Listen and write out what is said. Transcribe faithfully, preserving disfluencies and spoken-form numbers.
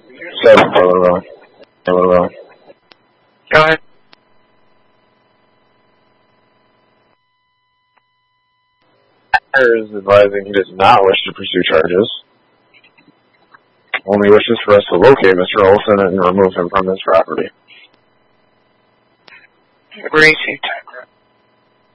Seven Taylor Taylor Go ahead. Is advising he does not wish to pursue charges. Only wishes for us to locate Mister Olson and remove him from his property. Agreed.